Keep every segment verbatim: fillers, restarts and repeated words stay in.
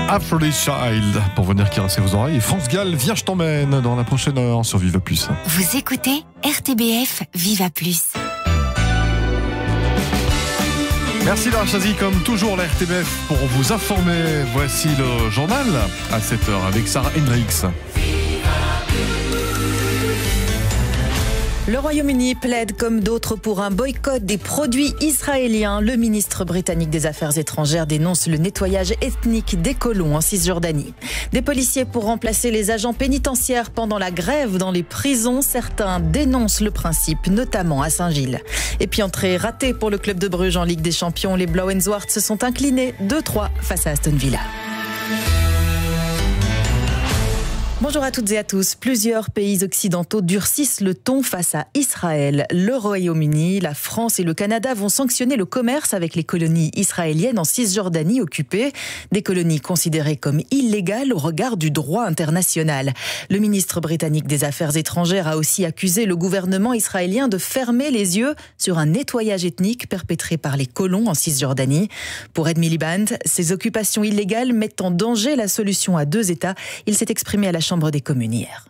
Aphrodite Child pour venir caresser vos oreilles. Et France Gall, viens, je t'emmène dans la prochaine heure sur Viva Plus. Vous écoutez R T B F Viva Plus. Merci d'avoir choisi comme toujours la R T B F pour vous informer. Voici le journal à sept heures avec Sarah Hendricks. Le Royaume-Uni plaide comme d'autres pour un boycott des produits israéliens. Le ministre britannique des Affaires étrangères dénonce le nettoyage ethnique des colons en Cisjordanie. Des policiers pour remplacer les agents pénitentiaires pendant la grève dans les prisons. Certains dénoncent le principe, notamment à Saint-Gilles. Et puis entrée ratée pour le club de Bruges en Ligue des Champions. Les Blauw en Zwart se sont inclinés deux trois face à Aston Villa. Bonjour à toutes et à tous. Plusieurs pays occidentaux durcissent le ton face à Israël. Le Royaume-Uni, la France et le Canada vont sanctionner le commerce avec les colonies israéliennes en Cisjordanie occupée. Des colonies considérées comme illégales au regard du droit international. Le ministre britannique des Affaires étrangères a aussi accusé le gouvernement israélien de fermer les yeux sur un nettoyage ethnique perpétré par les colons en Cisjordanie. Pour Ed Miliband, ces occupations illégales mettent en danger la solution à deux États. Il s'est exprimé à la Chambre des communes hier.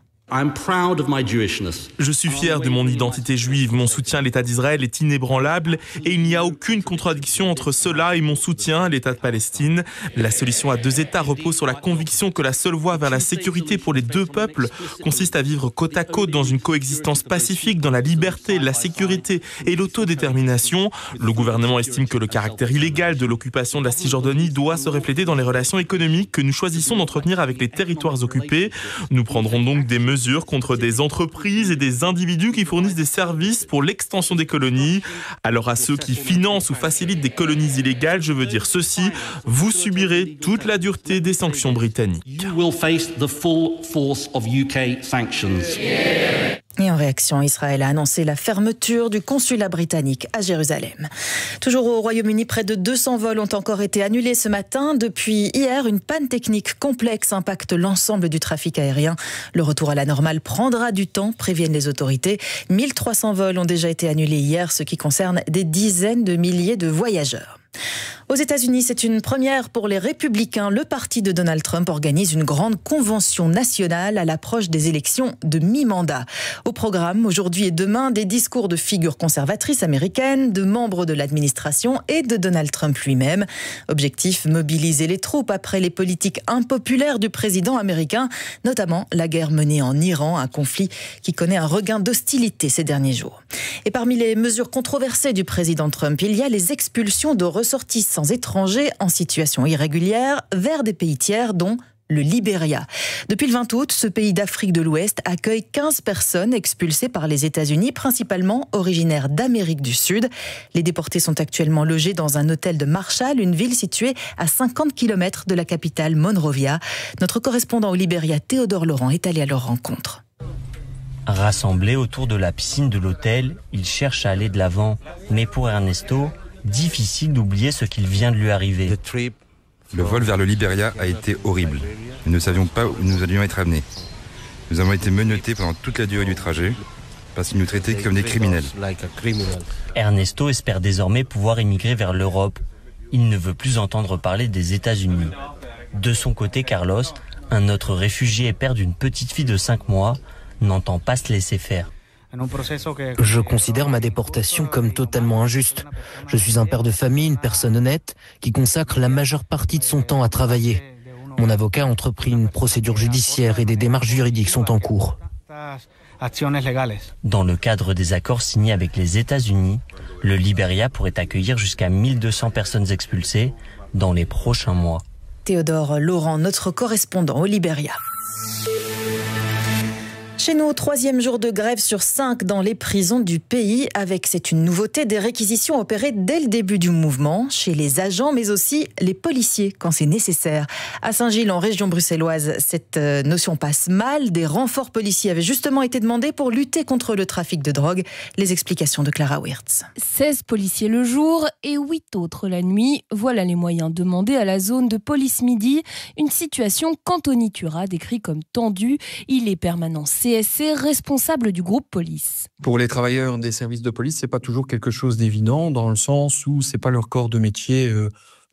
Je suis fier de mon identité juive. Mon soutien à l'État d'Israël est inébranlable et il n'y a aucune contradiction entre cela et mon soutien à l'État de Palestine. La solution à deux États repose sur la conviction que la seule voie vers la sécurité pour les deux peuples consiste à vivre côte à côte dans une coexistence pacifique, dans la liberté, la sécurité et l'autodétermination. Le gouvernement estime que le caractère illégal de l'occupation de la Cisjordanie doit se refléter dans les relations économiques que nous choisissons d'entretenir avec les territoires occupés. Nous prendrons donc des mesures contre des entreprises et des individus qui fournissent des services pour l'extension des colonies. Alors à ceux qui financent ou facilitent des colonies illégales, je veux dire ceci, vous subirez toute la dureté des sanctions britanniques. Et en réaction, Israël a annoncé la fermeture du consulat britannique à Jérusalem. Toujours au Royaume-Uni, près de deux cents vols ont encore été annulés ce matin. Depuis hier, une panne technique complexe impacte l'ensemble du trafic aérien. Le retour à la normale prendra du temps, préviennent les autorités. mille trois cents vols ont déjà été annulés hier, ce qui concerne des dizaines de milliers de voyageurs. Aux États-Unis, c'est une première pour les Républicains. Le parti de Donald Trump organise une grande convention nationale à l'approche des élections de mi-mandat. Au programme, aujourd'hui et demain, des discours de figures conservatrices américaines, de membres de l'administration et de Donald Trump lui-même. Objectif, mobiliser les troupes après les politiques impopulaires du président américain, notamment la guerre menée en Iran, un conflit qui connaît un regain d'hostilité ces derniers jours. Et parmi les mesures controversées du président Trump, il y a les expulsions de ressortissants étrangers en situation irrégulière vers des pays tiers, dont le Libéria. Depuis le vingt août, ce pays d'Afrique de l'Ouest accueille quinze personnes expulsées par les États-Unis, principalement originaires d'Amérique du Sud. Les déportés sont actuellement logés dans un hôtel de Marshall, une ville située à cinquante kilomètres de la capitale Monrovia. Notre correspondant au Libéria, Théodore Laurent, est allé à leur rencontre. Rassemblés autour de la piscine de l'hôtel, ils cherchent à aller de l'avant. Mais pour Ernesto, difficile d'oublier ce qu'il vient de lui arriver. Le vol vers le Libéria a été horrible. Nous ne savions pas où nous allions être amenés. Nous avons été menottés pendant toute la durée du trajet parce qu'ils nous traitaient comme des criminels. Ernesto espère désormais pouvoir émigrer vers l'Europe. Il ne veut plus entendre parler des États-Unis. De son côté, Carlos, un autre réfugié et père d'une petite fille de cinq mois, n'entend pas se laisser faire. Je considère ma déportation comme totalement injuste. Je suis un père de famille, une personne honnête, qui consacre la majeure partie de son temps à travailler. Mon avocat a entrepris une procédure judiciaire et des démarches juridiques sont en cours. Dans le cadre des accords signés avec les États-Unis, le Libéria pourrait accueillir jusqu'à mille deux cents personnes expulsées dans les prochains mois. Théodore Laurent, notre correspondant au Libéria. Chez nous, troisième jour de grève sur cinq dans les prisons du pays, avec, c'est une nouveauté, des réquisitions opérées dès le début du mouvement, chez les agents, mais aussi les policiers, quand c'est nécessaire. À Saint-Gilles, en région bruxelloise, cette notion passe mal. Des renforts policiers avaient justement été demandés pour lutter contre le trafic de drogue. Les explications de Clara Wirtz. seize policiers le jour et huit autres la nuit. Voilà les moyens demandés à la zone de police midi. Une situation qu'Anthony Tura décrit comme tendue. Il est permanent C S C, responsable du groupe police. Pour les travailleurs des services de police, c'est pas toujours quelque chose d'évident, dans le sens où c'est pas leur corps de métier euh,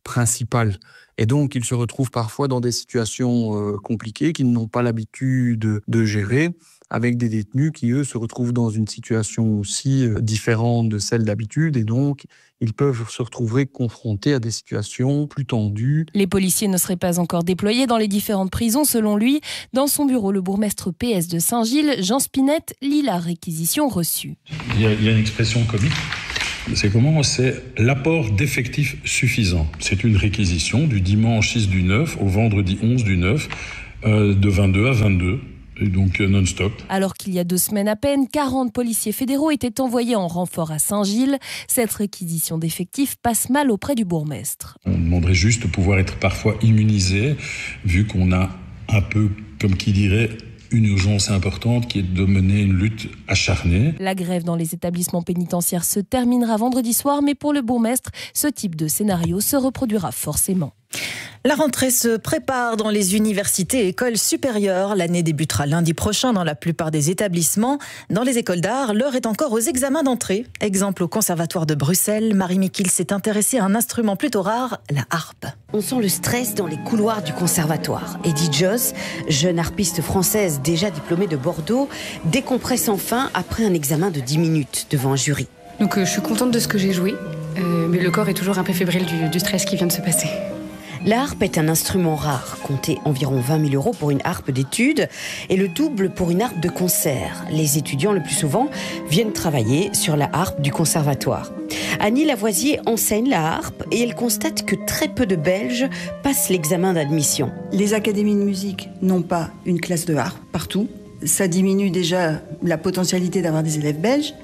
principal. Et donc, ils se retrouvent parfois dans des situations euh, compliquées qu'ils n'ont pas l'habitude de, de gérer, avec des détenus qui, eux, se retrouvent dans une situation aussi euh, différente de celle d'habitude. Et donc, ils peuvent se retrouver confrontés à des situations plus tendues. Les policiers ne seraient pas encore déployés dans les différentes prisons, selon lui. Dans son bureau, le bourgmestre P S de Saint-Gilles, Jean Spinette, lit la réquisition reçue. Il y a, il y a une expression comique. C'est comment ? C'est l'apport d'effectifs suffisants. C'est une réquisition du dimanche six du neuf au vendredi onze du neuf, euh, de vingt-deux à vingt-deux. Et donc non-stop. Alors qu'il y a deux semaines à peine, quarante policiers fédéraux étaient envoyés en renfort à Saint-Gilles. Cette réquisition d'effectifs passe mal auprès du bourgmestre. On demanderait juste de pouvoir être parfois immunisé, vu qu'on a un peu, comme qui dirait, une urgence importante qui est de mener une lutte acharnée. La grève dans les établissements pénitentiaires se terminera vendredi soir, mais pour le bourgmestre, ce type de scénario se reproduira forcément. La rentrée se prépare dans les universités et écoles supérieures. L'année débutera lundi prochain dans la plupart des établissements. Dans les écoles d'art, l'heure est encore aux examens d'entrée. Exemple au Conservatoire de Bruxelles, Marie Mikil s'est intéressée à un instrument plutôt rare, la harpe. On sent le stress dans les couloirs du conservatoire. Edith Joss, jeune harpiste française déjà diplômée de Bordeaux, décompresse enfin après un examen de dix minutes devant un jury. Donc euh, je suis contente de ce que j'ai joué, euh, mais le corps est toujours un peu fébrile du, du stress qui vient de se passer. La harpe est un instrument rare, comptez environ vingt mille euros pour une harpe d'études et le double pour une harpe de concert. Les étudiants, le plus souvent, viennent travailler sur la harpe du conservatoire. Annie Lavoisier enseigne la harpe et elle constate que très peu de Belges passent l'examen d'admission. Les académies de musique n'ont pas une classe de harpe partout. Ça diminue déjà la potentialité d'avoir des élèves belges.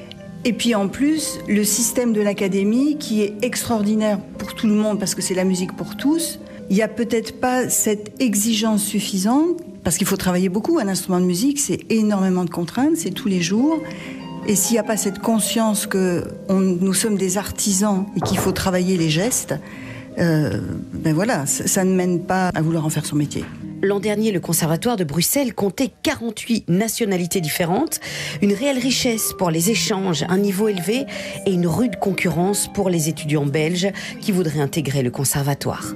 Et puis en plus, le système de l'académie qui est extraordinaire pour tout le monde parce que c'est la musique pour tous, il n'y a peut-être pas cette exigence suffisante parce qu'il faut travailler beaucoup. Un instrument de musique, c'est énormément de contraintes, c'est tous les jours. Et s'il n'y a pas cette conscience que on, nous sommes des artisans et qu'il faut travailler les gestes, euh, ben voilà, ça, ça ne mène pas à vouloir en faire son métier. L'an dernier, le Conservatoire de Bruxelles comptait quarante-huit nationalités différentes, une réelle richesse pour les échanges, un niveau élevé et une rude concurrence pour les étudiants belges qui voudraient intégrer le conservatoire.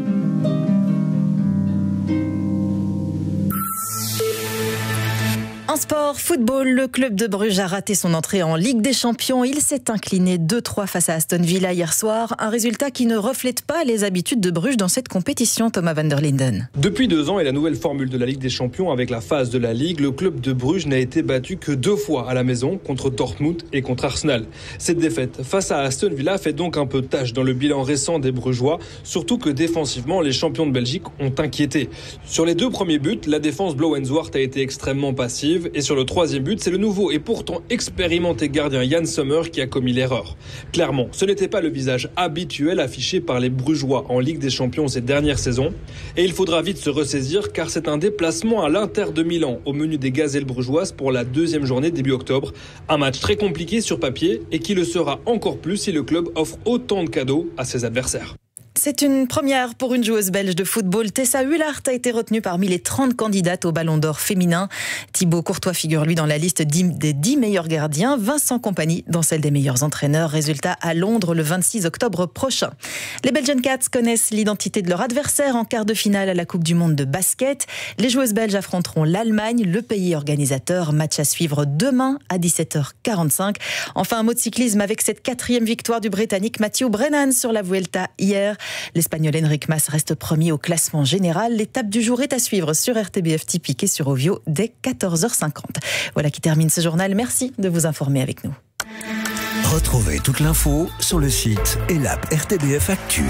En sport, football, le club de Bruges a raté son entrée en Ligue des Champions. Il s'est incliné deux trois face à Aston Villa hier soir. Un résultat qui ne reflète pas les habitudes de Bruges dans cette compétition, Thomas van der Linden. Depuis deux ans et la nouvelle formule de la Ligue des Champions avec la phase de la Ligue, le club de Bruges n'a été battu que deux fois à la maison, contre Dortmund et contre Arsenal. Cette défaite face à Aston Villa fait donc un peu tâche dans le bilan récent des Brugeois, surtout que défensivement, les champions de Belgique ont inquiété. Sur les deux premiers buts, la défense Blauw-en-Zwart a été extrêmement passive. Et sur le troisième but, c'est le nouveau et pourtant expérimenté gardien Jan Sommer qui a commis l'erreur. Clairement, ce n'était pas le visage habituel affiché par les Brugeois en Ligue des Champions ces dernières saisons. Et il faudra vite se ressaisir car c'est un déplacement à l'Inter de Milan au menu des gazelles brugeoises pour la deuxième journée début octobre. Un match très compliqué sur papier et qui le sera encore plus si le club offre autant de cadeaux à ses adversaires. C'est une première pour une joueuse belge de football. Tessa Hullart a été retenue parmi les trente candidates au Ballon d'Or féminin. Thibaut Courtois figure lui dans la liste des dix meilleurs gardiens. Vincent Kompany dans celle des meilleurs entraîneurs. Résultat à Londres le vingt-six octobre prochain. Les Belgian Cats connaissent l'identité de leur adversaire en quart de finale à la Coupe du Monde de basket. Les joueuses belges affronteront l'Allemagne, le pays organisateur. Match à suivre demain à dix-sept heures quarante-cinq. Enfin, un mot de cyclisme avec cette quatrième victoire du Britannique Matthew Brennan sur la Vuelta hier. L'Espagnol Enric Mas reste premier au classement général. L'étape du jour est à suivre sur R T B F Typique et sur Ovio dès quatorze heures cinquante. Voilà qui termine ce journal. Merci de vous informer avec nous. Retrouvez toute l'info sur le site et l'app R T B F Actu.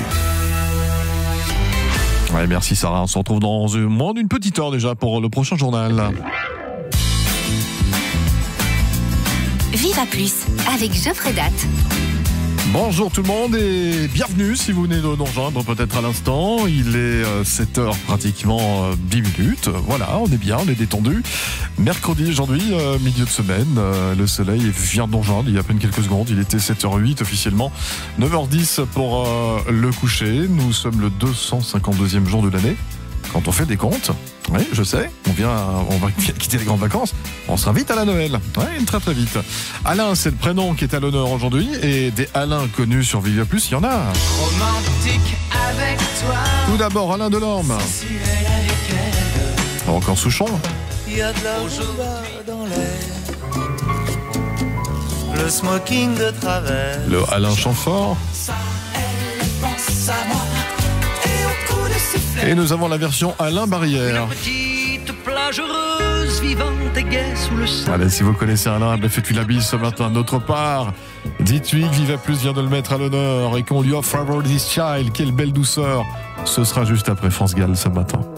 Ouais, merci Sarah. On se retrouve dans moins d'une petite heure déjà pour le prochain journal. Viva Plus avec Geoffrey Date. Bonjour tout le monde et bienvenue si vous venez de nous rejoindre peut-être à l'instant. Il est sept heures pratiquement dix minutes. Voilà, on est bien, on est détendu. Mercredi aujourd'hui, euh, milieu de semaine, euh, le soleil vient de nous rejoindre il y a à peine quelques secondes. Il était sept heures huit officiellement, neuf heures dix pour euh, le coucher. Nous sommes le deux cent cinquante-deuxième jour de l'année. quand on fait des comptes, oui, je sais, on vient, on va quitter les grandes vacances, on sera vite à la Noël. Oui, très très vite. Alain, c'est le prénom qui est à l'honneur aujourd'hui, et des Alain connus sur Viva Plus, il y en a. Romantique avec toi. Tout d'abord, Alain Delorme. Encore Souchon. Il y a de la joie dans l'air. Le smoking de travers. Le Alain Chamfort. Elle pense à moi. Et nous avons la version Alain Barrière. Une petite plage heureuse, vivante et gaie sous le soleil. Allez, si vous connaissez Alain, ben faites-lui la bise ce matin. D'autre part, dites-lui que Viva Plus vient de le mettre à l'honneur et qu'on lui offre This Child. Quelle belle douceur. Ce sera juste après France Gall ce matin.